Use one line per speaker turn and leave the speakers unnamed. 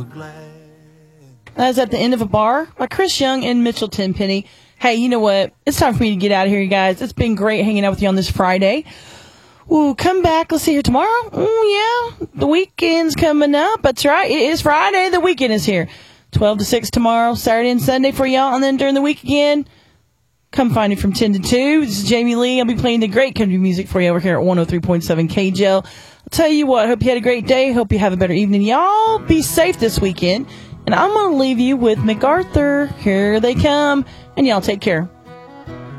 That's At the End of a Bar by Chris Young and Mitchell Tenpenny. Hey, you know what? It's time for me to get out of here, you guys. It's been great hanging out with you on this Friday. Ooh, come back. Let's see here tomorrow. Oh, yeah. The weekend's coming up. That's right. It is Friday. The weekend is here. 12 to 6 tomorrow, Saturday and Sunday for y'all. And then during the week again, come find me from 10 to 2. This is Jamie Lee. I'll be playing the great country music for you over here at 103.7 KJL. I'll tell you what. Hope you had a great day. Hope you have a better evening. Y'all be safe this weekend. And I'm going to leave you with MacArthur. Here they come. And y'all take care.